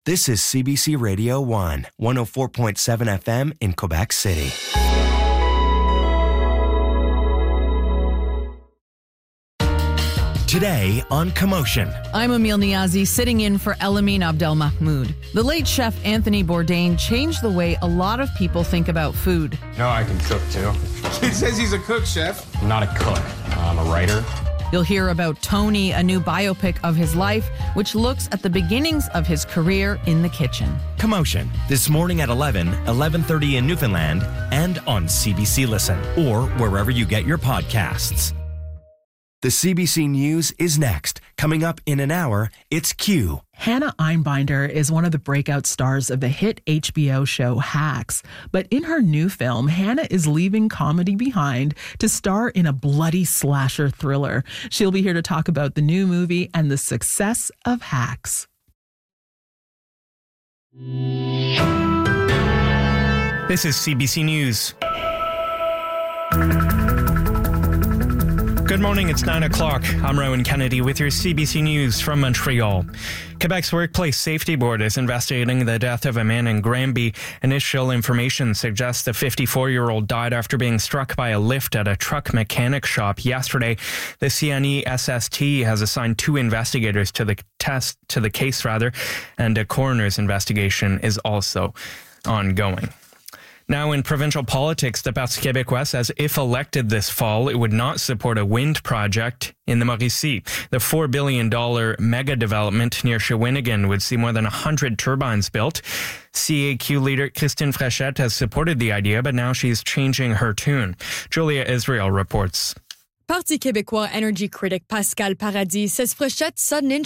This is CBC Radio 1, 104.7 FM in Quebec City. Today on Commotion. I'm Emil Niazi, sitting in for Elamine Abdelmahmoud. The late chef Anthony Bourdain changed the way a lot of people think about food. No, I can cook too. Kid says he's a cook, chef. I'm not a cook. I'm a writer. You'll hear about Tony, a new biopic of his life, which looks at the beginnings of his career in the kitchen. Commotion, this morning at 11:30 in Newfoundland, and on CBC Listen, or wherever you get your podcasts. The CBC News is next. Coming up in an hour, it's Q. Hannah Einbinder is one of the breakout stars of the hit HBO show Hacks. But in her new film, Hannah is leaving comedy behind to star in a bloody slasher thriller. She'll be here to talk about the new movie and the success of Hacks. This is CBC News. Good morning, it's 9 o'clock. I'm Rowan Kennedy with your CBC News from Montreal. Quebec's Workplace Safety Board is investigating the death of a man in Granby. Initial information suggests the 54-year-old died after being struck by a lift at a truck mechanic shop yesterday. The CNE SST has assigned 2 investigators to the case, and a coroner's investigation is also ongoing. Now, in provincial politics, the Parti québécois says if elected this fall, it would not support a wind project in the Mauricie. The $4 billion mega development near Shawinigan would see more than 100 turbines built. CAQ leader Christine Frechette has supported the idea, but now she's changing her tune. Julia Israel reports. Parti québécois energy critic Pascal Paradis says Frechette sudden interest